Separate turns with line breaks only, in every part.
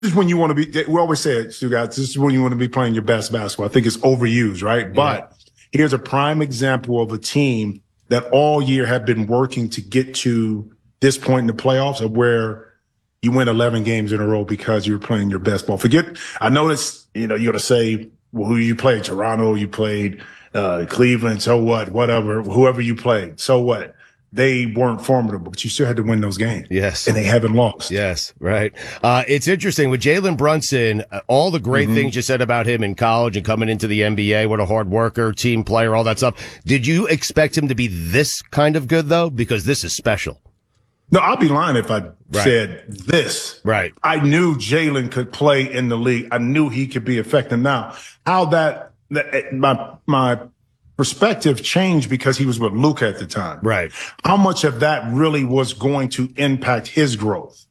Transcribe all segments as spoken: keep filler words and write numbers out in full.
is when you want to be, we always say it, Stu guys, this is when you want to be playing your best basketball. I think it's overused, right? Yeah. But here's a prime example of a team that all year have been working to get to this point in the playoffs of where you win eleven games in a row because you're playing your best ball. Forget, I noticed, you know, you're going to say, well, who you played? Toronto, you played uh, Cleveland, so what? Whatever, whoever you played, so what? They weren't formidable, but you still had to win those games.
Yes.
And they haven't lost.
Yes, right. Uh, it's interesting with Jalen Brunson, uh, all the great mm-hmm. things you said about him in college and coming into the N B A, what a hard worker, team player, all that stuff. Did you expect him to be this kind of good, though? Because this is special.
No, I'd be lying if I
right.
said this.
Right.
I knew Jalen could play in the league. I knew he could be effective. Now, how that, that my, my, perspective changed because he was with Luka at the time.
Right.
How much of that really was going to impact his growth?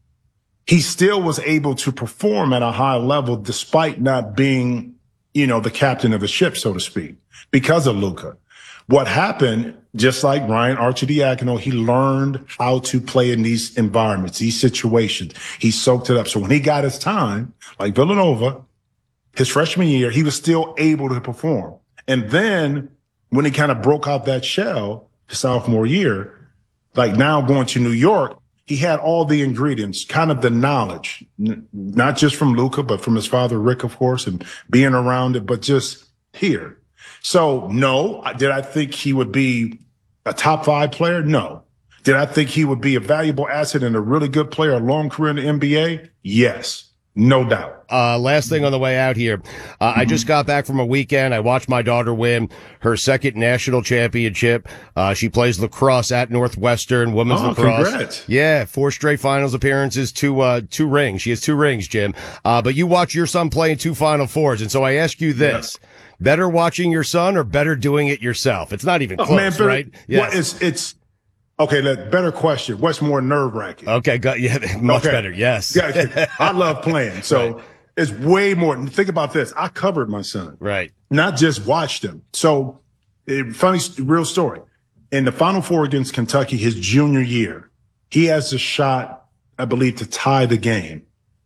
He still was able to perform at a high level despite not being, you know, the captain of the ship, so to speak, because of Luka. What happened, just like Ryan Arcidiacono, he learned how to play in these environments, these situations. He soaked it up. So when he got his time, like Villanova, his freshman year, he was still able to perform. And then when he kind of broke out that shell his sophomore year, like now going to New York, he had all the ingredients, kind of the knowledge, n- not just from Luka, but from his father, Rick, of course, and being around it, but just here. So no, did I think he would be a top five player? No. Did I think he would be a valuable asset and a really good player, a long career in the N B A? Yes. No doubt.
Uh, last thing on the way out here. Uh, mm-hmm. I just got back from a weekend. I watched my daughter win her second national championship. Uh, she plays lacrosse at Northwestern, women's
oh,
lacrosse.
Congrats.
Yeah, four straight finals appearances, two, uh, two rings. She has two rings, Jim. Uh, but you watch your son play in two Final Fours. And so I ask you this. Yeah. Better watching your son or better doing it yourself? It's not even close, oh, man, better, right?
Yes. Well, it's, it's, okay, that better question. What's more nerve-wracking?
Okay, got, yeah, much
okay.
better, yes.
Yeah, I love playing, so
right.
It's way more. Think about this. I covered my son.
Right.
Not just watched him. So, it, funny, real story. In the Final Four against Kentucky, his junior year, he has a shot, I believe, to tie the game.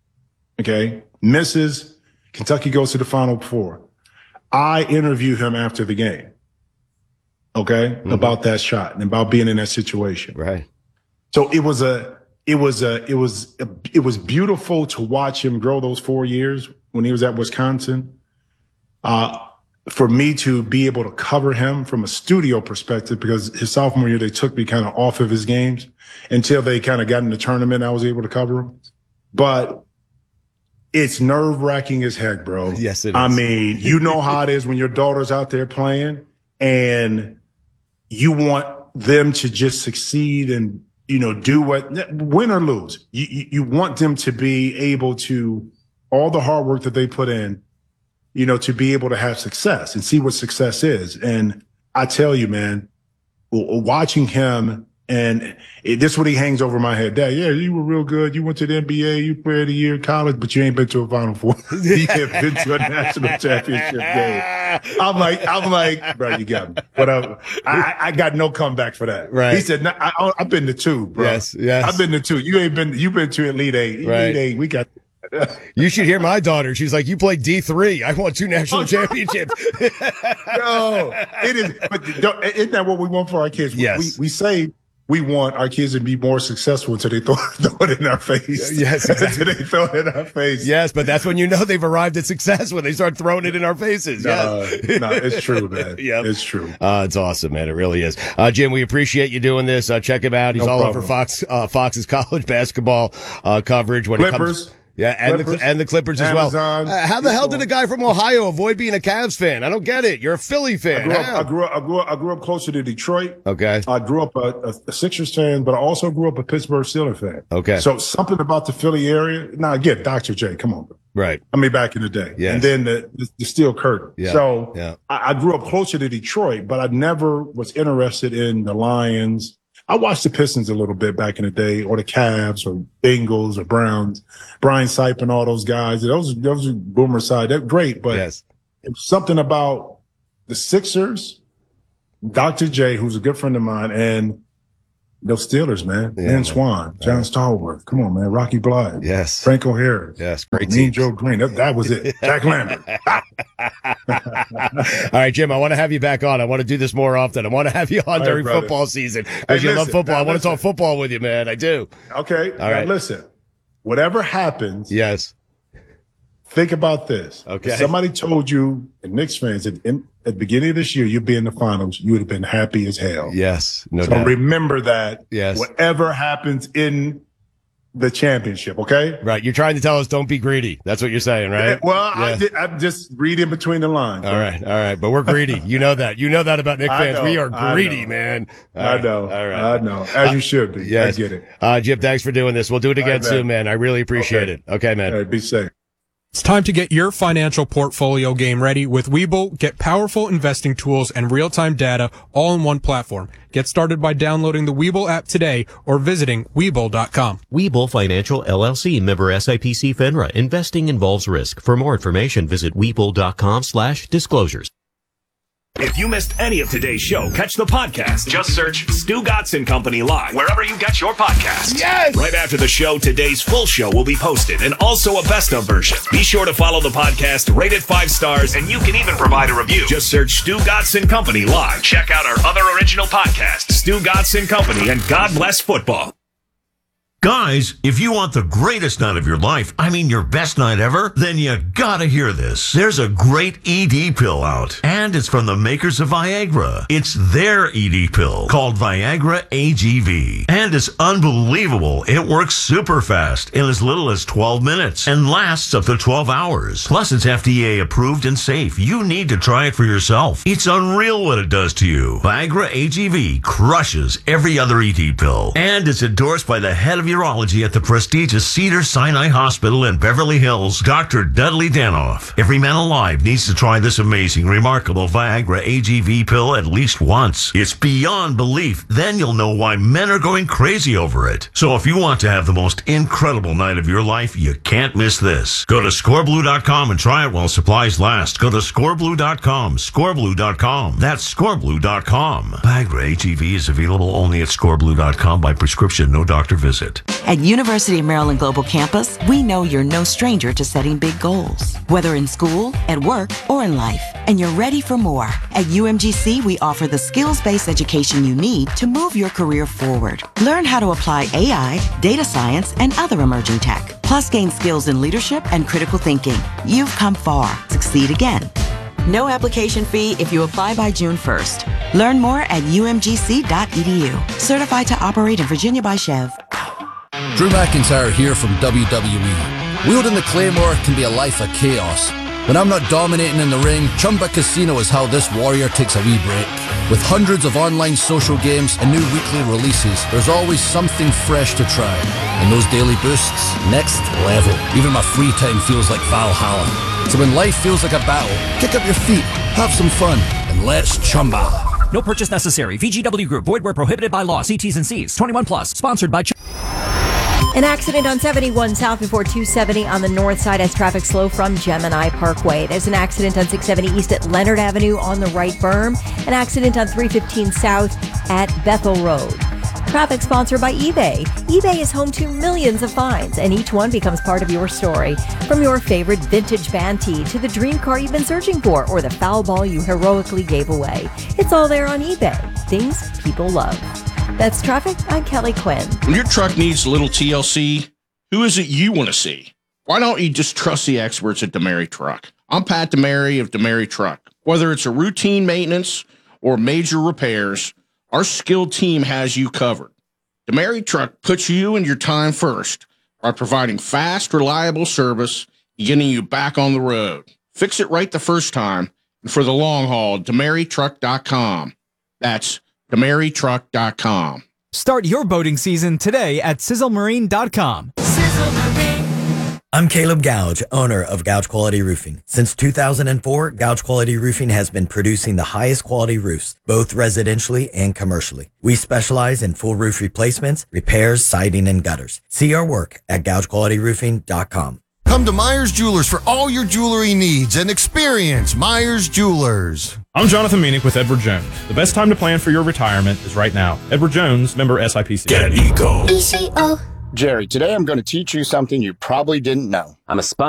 Okay? Misses. Kentucky goes to the Final Four. I interview him after the game. Okay, mm-hmm. about that shot and about being in that situation.
Right.
So it was a, it was a, it was, a, it was beautiful to watch him grow those four years when he was at Wisconsin. Uh, for me to be able to cover him from a studio perspective, because his sophomore year, they took me kind of off of his games until they kind of got in the tournament. I was able to cover him, but it's nerve wracking as heck, bro.
Yes, it is.
I mean, you know how it is when your daughter's out there playing and you want them to just succeed and, you know, do what, win or lose. You, you, you want them to be able to, all the hard work that they put in, you know, to be able to have success and see what success is. And I tell you, man, watching him, and it, this is what he hangs over my head. Dad, yeah, you were real good. You went to the N B A, you played a year in college, but you ain't been to a Final Four. You have been to a national championship game. I'm like, I'm like, bro, you got me. Whatever. I, I got no comeback for that.
Right.
He said, no, I, I've been to two, bro.
Yes, yes.
I've been to two. You ain't been, you've been to Elite Eight.
Right.
Elite Eight, we got.
You should hear my daughter. She's like, you played D three. I won two national championships.
No, it is. But isn't that what we want for our kids?
Yes.
We, we say, we want our kids to be more successul until they throw, throw it in our face.
Yes, exactly.
Until they throw it in our face.
Yes, but that's when you know they've arrived at success, when they start throwing it in our faces.
No,
yes.
no, it's true, man.
Yep.
It's true.
Uh, it's awesome, man. It really is. Uh, Jim, we appreciate you doing this. Uh, check him out. He's
No
all
problem.
over Fox, uh, Fox's college basketball, uh, coverage when
Clippers.
it comes. Yeah, and
Clippers,
the and the Clippers as
Amazon,
well. Uh, how the hell did a guy from Ohio avoid being a Cavs fan? I don't get it. You're a Philly fan.
I grew, up,
How?
I grew up. I grew up. I grew up closer to Detroit.
Okay.
I grew up a, a, a Sixers fan, but I also grew up a Pittsburgh Steelers fan.
Okay.
So something about the Philly area. Now again, Doctor J, come on, bro.
Right.
I mean, back in the day.
Yes.
And then the, the, the steel curtain.
Yeah.
So
yeah.
I, I grew up closer to Detroit, but I never was interested in the Lions. I watched the Pistons a little bit back in the day, or the Cavs, or Bengals, or Browns. Brian Sipe and all those guys. Those, those are Boomer side. They're great, but
yes.
it was something about the Sixers, Doctor J, who's a good friend of mine, and Those Steelers, man.
Yeah,
Dan
man.
Swan, John Stallworth. Come on, man. Rocky Blythe.
Yes.
Franco Harris.
Yes. Great
Mean
teams.
Joe Green. That, that was it. Jack Lambert.
All right, Jim, I want to have you back on. I want to do this more often. I want to have you on
All
during
right, brother.
football season
Hey,
because you love
listen,
football.
now
I want to
listen.
talk football with you, man. I do.
Okay.
All
Now
right.
listen. Whatever happens,
Yes.
think about this.
Okay.
If somebody told you, and Knicks fans, at, in, at the beginning of this year, you'd be in the finals, you would have been happy as hell.
Yes. No
So
doubt.
remember that.
Yes.
Whatever happens in the championship, okay?
Right. You're trying to tell us don't be greedy. That's what you're saying, right?
Well, I
Yeah.
did, I'm just reading between the lines.
All right. All right. But we're greedy. You know that. You know that about Knicks
I
fans.
know,
We are
I
greedy,
know.
man. All
I
right,
know.
All right.
I know. As you should be.
Yes.
I get it.
Uh, Jim, thanks for doing this. We'll do it again
All right,
soon,
man.
man. I really appreciate
Okay.
it. Okay, man.
All right, be safe.
It's time to get your financial portfolio game ready with Webull. Get powerful investing tools and real-time data all in one platform. Get started by downloading the Webull app today or visiting Webull dot com.
Webull Financial L L C, member S I P C FINRA. Investing involves risk. For more information, visit Webull dot com slash disclosures.
If you missed any of today's show, catch the podcast. Just search Stu Gotson Company Live wherever you get your podcasts.
Yes!
Right after the show, today's full show will be posted and also a best of version. Be sure to follow the podcast, rate it five stars, and you can even provide a review. Just search Stu Gotson Company Live. Check out our other original podcasts, Stu Gotson Company and God Bless Football.
Guys, if you want the greatest night of your life, I mean your best night ever, then you gotta hear this. There's a great E D pill out, and it's from the makers of Viagra. It's their E D pill called Viagra A G V, and it's unbelievable. It works super fast in as little as twelve minutes and lasts up to twelve hours. Plus, it's F D A approved and safe. You need to try it for yourself. It's unreal what it does to you. Viagra A G V crushes every other E D pill, and it's endorsed by the head of urology at the prestigious Cedars-Sinai Hospital in Beverly Hills, Doctor Dudley Danoff. Every man alive needs to try this amazing, remarkable Viagra A G V pill at least once. It's beyond belief. Then you'll know why men are going crazy over it. So if you want to have the most incredible night of your life, you can't miss this. Go to score blue dot com and try it while supplies last. Go to score blue dot com, score blue dot com. That's score blue dot com. Viagra A G V is available only at score blue dot com by prescription, no doctor visit.
At University of Maryland Global Campus, we know you're no stranger to setting big goals, whether in school, at work, or in life, and you're ready for more. At U M G C, we offer the skills-based education you need to move your career forward. Learn how to apply A I, data science, and other emerging tech, plus gain skills in leadership and critical thinking. You've come far. Succeed again. No application fee if you apply by June first. Learn more at U M G C dot E D U. Certified to operate in Virginia by Chev.
Drew McIntyre here from W W E. Wielding the Claymore can be a life of chaos. When I'm not dominating in the ring, Chumba Casino is how this warrior takes a wee break. With hundreds of online social games and new weekly releases, there's always something fresh to try. And those daily boosts, next level. Even my free time feels like Valhalla. So when life feels like a battle, kick up your feet, have some fun, and let's Chumba.
No purchase necessary. V G W Group. Void where prohibited by law. See T's and C's. twenty-one plus. Sponsored by... Ch-
An accident on seventy-one South before two seventy on the north side as traffic slow from Gemini Parkway. There's an accident on six seventy East at Leonard Avenue on the right berm. An accident on three fifteen South at Bethel Road. Traffic sponsored by eBay. eBay is home to millions of finds, and each one becomes part of your story. From your favorite vintage band tee to the dream car you've been searching for or the foul ball you heroically gave away. It's all there on eBay. Things people love. That's traffic. I'm Kelly Quinn.
When your truck needs a little T L C, who is it you want to see? Why don't you just trust the experts at DeMary Truck? I'm Pat DeMary of DeMary Truck. Whether it's a routine maintenance or major repairs, our skilled team has you covered. DeMary Truck puts you and your time first by providing fast, reliable service and getting you back on the road. Fix it right the first time, and for the long haul, demary truck dot com. That's demary truck dot com.
Start your boating season today at sizzle marine dot com.
I'm Caleb Gouge, owner of Gouge Quality Roofing. Since two thousand four, Gouge Quality Roofing has been producing the highest quality roofs, both residentially and commercially. We specialize in full roof replacements, repairs, siding, and gutters. See our work at gouge quality roofing dot com.
Come to Myers Jewelers for all your jewelry needs and experience Myers Jewelers.
I'm Jonathan Meanick with Edward Jones. The best time to plan for your retirement is right now. Edward Jones, member S I P C.
Get Eco.
E C O. Jerry, today I'm going to teach you something you probably didn't know.
I'm a spy.